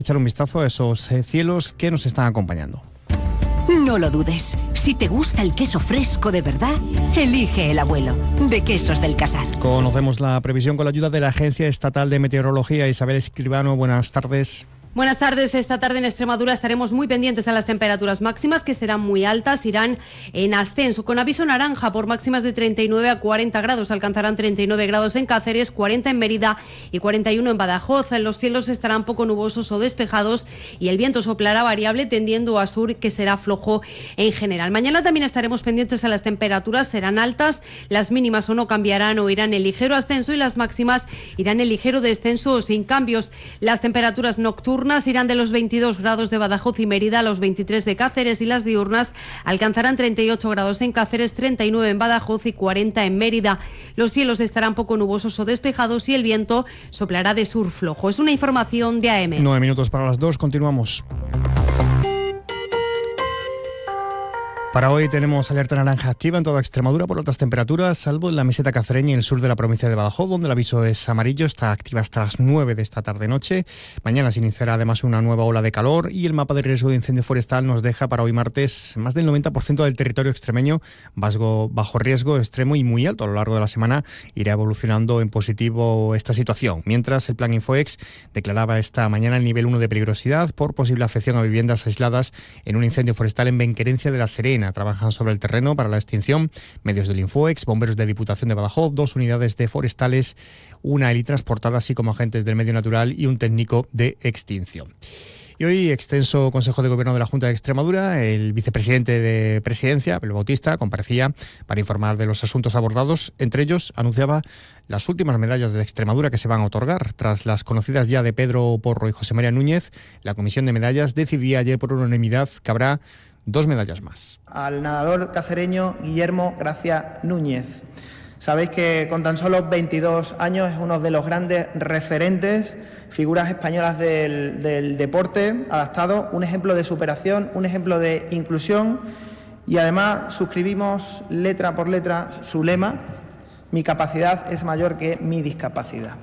Echar un vistazo a esos cielos que nos están acompañando. No lo dudes. Si te gusta el queso fresco de verdad, elige El Abuelo, de Quesos del Casar. Conocemos la previsión con la ayuda de la Agencia Estatal de Meteorología. Isabel Escribano, buenas tardes. Buenas tardes. Esta tarde en Extremadura estaremos muy pendientes a las temperaturas máximas, que serán muy altas, irán en ascenso, con aviso naranja por máximas de 39 a 40 grados. Alcanzarán 39 grados en Cáceres, 40 en Mérida y 41 en Badajoz. Los cielos estarán poco nubosos o despejados y el viento soplará variable tendiendo a sur, que será flojo en general. Mañana también estaremos pendientes a las temperaturas, serán altas, las mínimas o no cambiarán o irán en ligero ascenso y las máximas irán en ligero descenso o sin cambios. Las temperaturas nocturnas irán de los 22 grados de Badajoz y Mérida a los 23 de Cáceres, y las diurnas alcanzarán 38 grados en Cáceres, 39 en Badajoz y 40 en Mérida. Los cielos estarán poco nubosos o despejados y el viento soplará de sur flojo. Es una información de AM. 9 minutos para las 2, continuamos. Para hoy tenemos alerta naranja activa en toda Extremadura por altas temperaturas, salvo en la meseta cacereña y el sur de la provincia de Badajoz, donde el aviso es amarillo. Está activa hasta las 9 de esta tarde-noche. Mañana se iniciará además una nueva ola de calor y el mapa de riesgo de incendio forestal nos deja para hoy martes más del 90% del territorio extremeño bajo riesgo extremo y muy alto. A lo largo de la semana irá evolucionando en positivo esta situación. Mientras, el Plan Infoex declaraba esta mañana el nivel 1 de peligrosidad por posible afección a viviendas aisladas en un incendio forestal en Benquerencia de la Serena. Trabajan sobre el terreno para la extinción medios del Infoex, bomberos de Diputación de Badajoz, 2 unidades de forestales, una helitransportada, así como agentes del medio natural y un técnico de extinción. Y hoy, extenso Consejo de Gobierno de la Junta de Extremadura, el vicepresidente de Presidencia, Pedro Bautista, comparecía para informar de los asuntos abordados. Entre ellos, anunciaba las últimas medallas de Extremadura que se van a otorgar. Tras las conocidas ya de Pedro Porro y José María Núñez, la Comisión de Medallas decidía ayer por unanimidad que habrá 2 medallas más. Al nadador cacereño Guillermo Gracia Núñez. Sabéis que con tan solo 22 años es uno de los grandes referentes, figuras españolas del deporte adaptado, un ejemplo de superación, un ejemplo de inclusión, y además suscribimos letra por letra su lema: mi capacidad es mayor que mi discapacidad.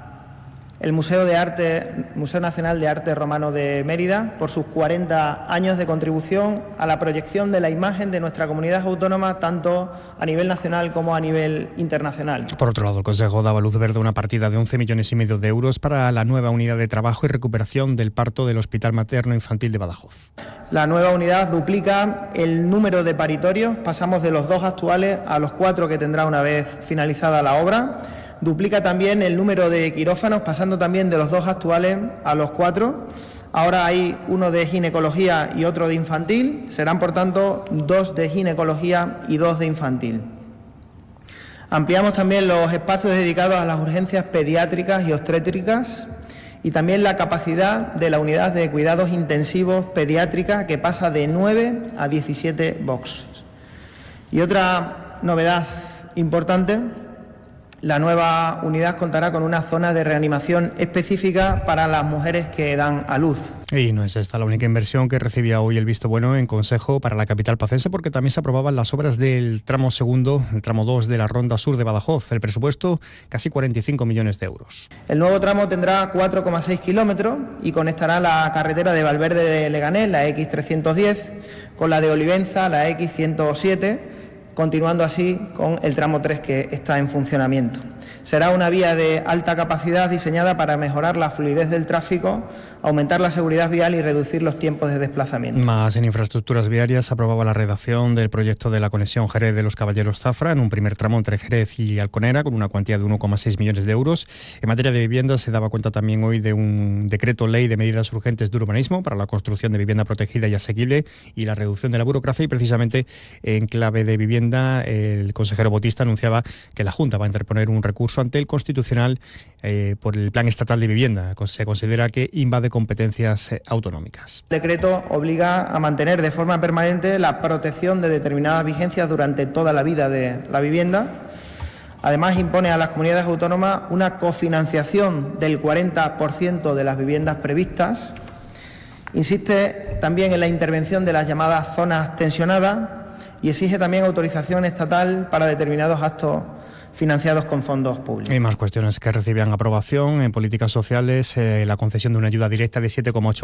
El Museo Nacional de Arte Romano de Mérida, por sus 40 años de contribución a la proyección de la imagen de nuestra comunidad autónoma, tanto a nivel nacional como a nivel internacional. Por otro lado, el Consejo daba luz verde a una partida de 11,5 millones de euros para la nueva unidad de trabajo y recuperación del parto del Hospital Materno Infantil de Badajoz. La nueva unidad duplica el número de paritorios, pasamos de los 2 actuales a los 4 que tendrá una vez finalizada la obra. Duplica también el número de quirófanos, pasando también de los 2 actuales a los 4. Ahora hay uno de ginecología y otro de infantil. Serán, por tanto, 2 de ginecología y 2 de infantil. Ampliamos también los espacios dedicados a las urgencias pediátricas y obstétricas, y también la capacidad de la unidad de cuidados intensivos pediátrica, que pasa de 9 a 17 boxes. Y otra novedad importante: la nueva unidad contará con una zona de reanimación específica para las mujeres que dan a luz. Y no es esta la única inversión que recibía hoy el visto bueno en Consejo para la capital pacense, porque también se aprobaban las obras del tramo segundo, el tramo 2 de la Ronda Sur de Badajoz. El presupuesto, casi 45 millones de euros. El nuevo tramo tendrá 4,6 kilómetros y conectará la carretera de Valverde de Leganés, la X310, con la de Olivenza, la X107, continuando así con el tramo 3 que está en funcionamiento. Será una vía de alta capacidad diseñada para mejorar la fluidez del tráfico, aumentar la seguridad vial y reducir los tiempos de desplazamiento. Más en infraestructuras viarias, aprobaba la redacción del proyecto de la conexión Jerez de los Caballeros-Zafra en un primer tramo entre Jerez y Alconera, con una cuantía de 1,6 millones de euros. En materia de vivienda, se daba cuenta también hoy de un decreto ley de medidas urgentes de urbanismo para la construcción de vivienda protegida y asequible y la reducción de la burocracia. Y precisamente en clave de vivienda, el consejero Bautista anunciaba que la Junta va a interponer un recurso ante el Constitucional por el Plan Estatal de Vivienda. Se considera que invade competencias autonómicas. El decreto obliga a mantener de forma permanente la protección de determinadas vigencias durante toda la vida de la vivienda. Además, impone a las comunidades autónomas una cofinanciación del 40% de las viviendas previstas. Insiste también en la intervención de las llamadas zonas tensionadas y exige también autorización estatal para determinados actos financiados con fondos públicos. Hay más cuestiones que recibían aprobación en políticas sociales, la concesión de una ayuda directa de 7,8